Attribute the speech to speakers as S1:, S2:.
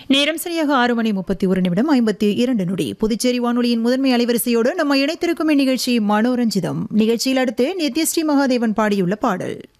S1: நேரம் சரியாக 6:31 புதுச்சேரி வானொலியின் முதன்மை அலைவரிசையோடு நம்ம இணைத்திருக்கும் இந்நிகழ்ச்சி மனோரஞ்சிதம். நிகழ்ச்சியில் அடுத்து நித்யஸ்ரீ மகாதேவன் பாடியுள்ள பாடல்.